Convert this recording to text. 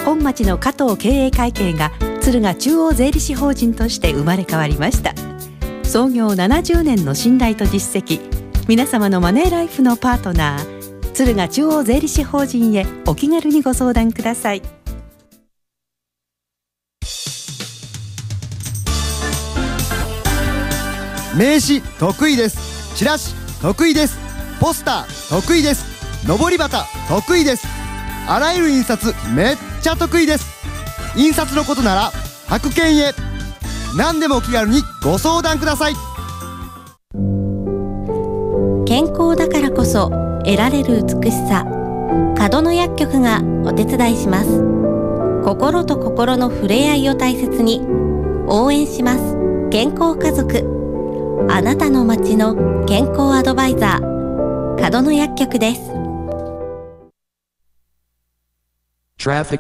本町の加藤経営会計が敦賀中央税理士法人として生まれ変わりました。創業70年の信頼と実績、皆様のマネーライフのパートナー、敦賀中央税理士法人へお気軽にご相談ください。 名刺得意です。チラシ得意です。ポスター得意です。のぼり旗得意です。あらゆる印刷めっちゃ得意です。印刷のことなら白券へ。何でもお気軽にご相談ください。 健康だからこそ得られる美しさ、角野薬局がお手伝いします。心と心の触れ合いを大切に応援します。健康家族、あなたの街の健康アドバイザー、角野薬局です。